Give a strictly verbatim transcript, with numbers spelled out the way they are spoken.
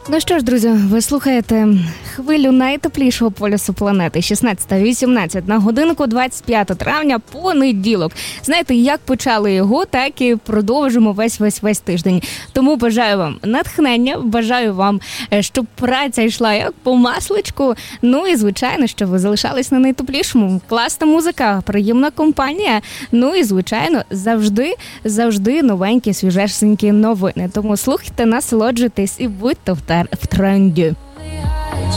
Ну що ж, друзі, ви слухаєте хвилю найтеплішого полюсу планети. шістнадцята вісімнадцять на годинку, двадцять п'яте травня, понеділок. Знаєте, як почали його, так і продовжимо весь-весь-весь тиждень. Тому бажаю вам натхнення, бажаю вам, щоб праця йшла як по масличку. Ну і, звичайно, щоб ви залишались на найтеплішому. Класна музика, приємна компанія. Ну і, звичайно, завжди, завжди новенькі, свіжесенькі новини. Тому слухайте, насолоджуйтесь і будьте в в тренді.